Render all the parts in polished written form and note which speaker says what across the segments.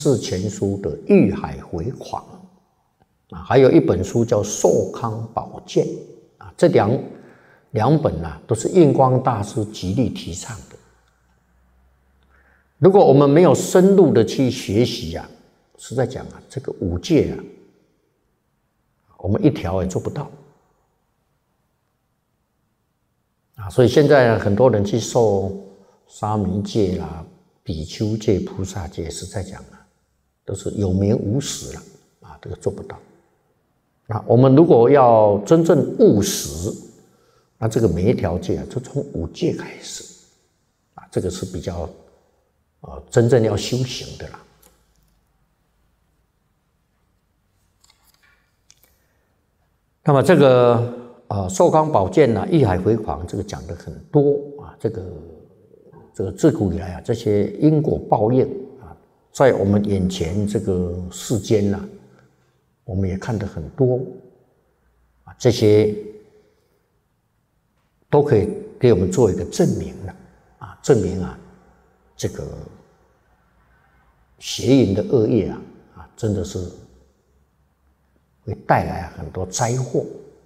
Speaker 1: 是全书的《欲海回狂》啊，还有一本书叫《寿康宝鉴》啊，这两本啊都是印光大师极力提倡的。如果我们没有深入的去学习啊，实在讲啊，这个五戒啊，我们一条也做不到啊。所以现在很多人去受沙弥戒啦、比丘戒、菩萨戒，实在讲啊，都是有名无实了啊，这个做不到。那我们如果要真正务实，那这个每一条戒啊，就从五戒开始啊，这个是比较真正要修行的啦。那么这个寿康宝鉴呐、欲海回狂，这个讲的很多啊，这个自古以来啊，这些因果报应啊，在我们眼前这个世间呐、我们也看得很多啊，这些都可以给我们做一个证明了啊，证明啊，这个邪淫的恶业啊，真的是会带来很多灾祸。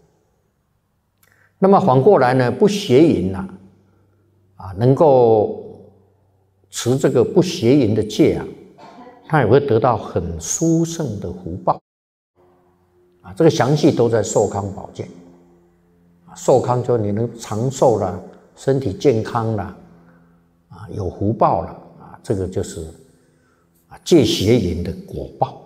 Speaker 1: 那么反过来呢，不邪淫啊，能够持这个不邪淫的戒啊，他也会得到很殊胜的福报啊。这个详细都在寿康宝鉴。寿康就你能长寿啦，身体健康啦，有福报了啊，这个就是戒邪淫的果报。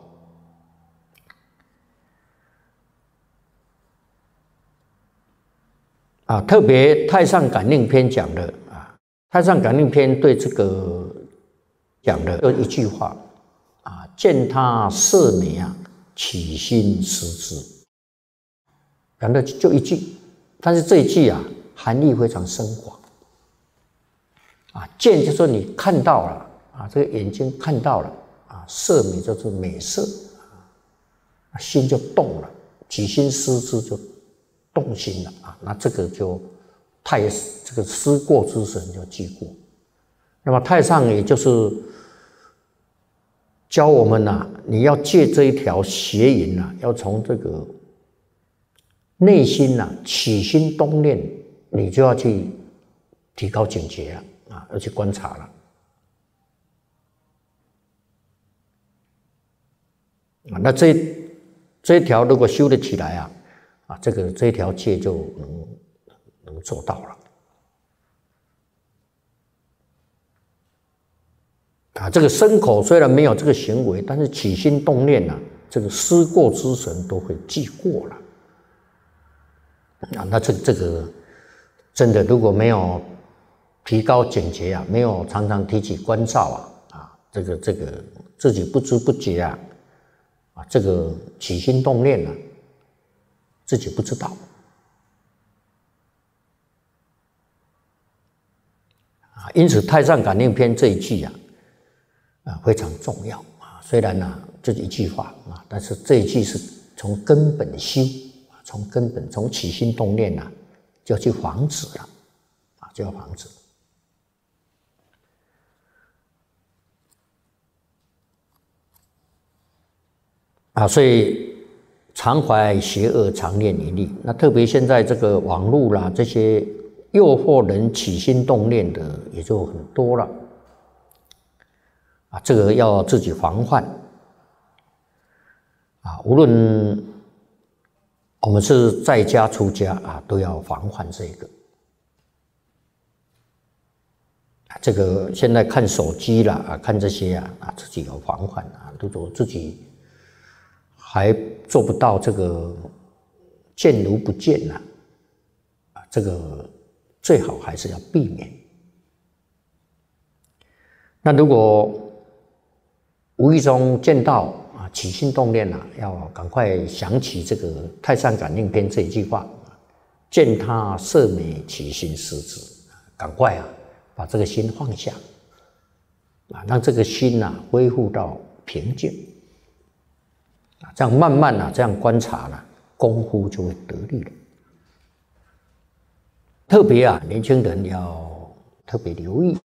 Speaker 1: 特别《太上感应篇》讲的啊，《太上感应篇》对这个讲的就一句话啊：见他色美啊，起心思之。讲的就一句，但是这一句啊，含义非常深广啊。见就是说你看到了啊，这个眼睛看到了啊，色美就是美色啊，心就动了，起心思之就动心了啊，那这个就这个思过之神就记过。那么太上也就是教我们呐，你要戒这一条邪淫呐，要从这个内心呐起心动念，你就要去提高警觉了啊，要去观察了啊。那这一条如果修得起来啊，这一条戒就能做到了啊。这个身口虽然没有这个行为，但是起心动念啊，这个思过之神都会记过了啊。那这个真的如果没有提高警觉啊，没有常常提起关照这个自己不知不觉啊，这个起心动念啊，自己不知道啊。因此《太上感应篇》这一句非常重要啊。虽然就是一句话但是这一句是从根本修从根本从起心动念就要去防止了就要防止所以常怀邪恶，常念一力。那特别现在这个网络啦，这些诱惑人起心动念的也就很多了这个要自己防范无论我们是在家出家都要防范这个这个现在看手机啦看这些自己有防范如果自己还做不到这个见如不见这个最好还是要避免。那如果无意中见到起心动念要赶快想起这个《太上感应篇》这一句话：见他色美，起心思之。赶快把这个心放下让这个心恢复到平静这样慢慢这样观察功夫就会得力了。特别年轻人要特别留意